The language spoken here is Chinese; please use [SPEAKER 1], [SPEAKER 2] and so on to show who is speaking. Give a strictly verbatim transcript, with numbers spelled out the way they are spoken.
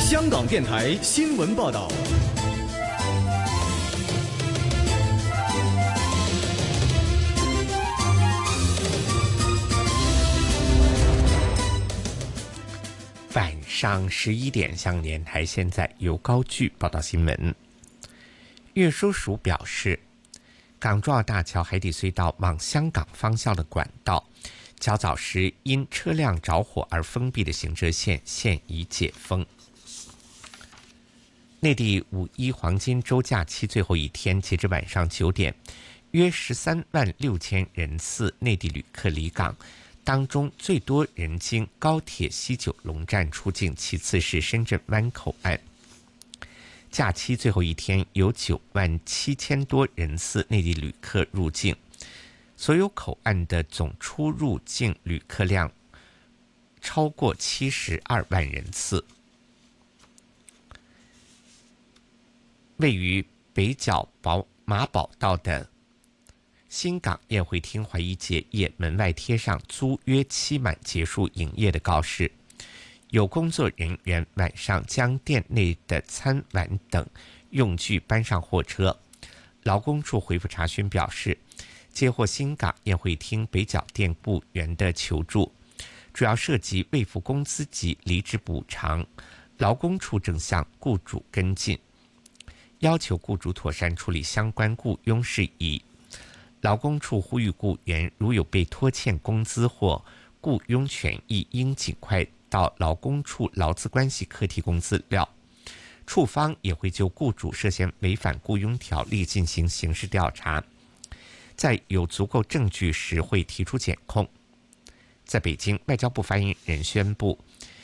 [SPEAKER 1] 香港电台新闻报道。
[SPEAKER 2] 晚上十一点，香港电台现在由高炬报道新闻。运输署表示，港珠澳大桥海底隧道往香港方向的管道，较早时因车辆着火而封闭的行车线现已解封。内地五一黄金周假期最后一天，截至晚上九点，约十三万六千人次内地旅客离港。当中最多人经高铁西九龙站出境，其次是深圳湾口岸。假期最后一天有九万七千多人次内地旅客入境，所有口岸的总出入境旅客量超过七十二万人次。位于北角宝马宝道的新港宴会厅怀疑结业，门外贴上租约期满结束营业的告示。有工作人员晚上将店内的餐碗等用具搬上货车。劳工处回复查询表示，接获新港宴会厅北角店雇员的求助，主要涉及未付工资及离职补偿，劳工处正向雇主跟进，要求雇主妥善处理相关雇佣事宜。劳工处呼吁雇员如有被拖欠工资或雇佣权益，应尽快到劳工处劳资关系科提供资料。处方也会就雇主涉嫌违反雇佣条例进行刑事调查，在有足够证据时会提出检控。在北京，外交部发言人宣布，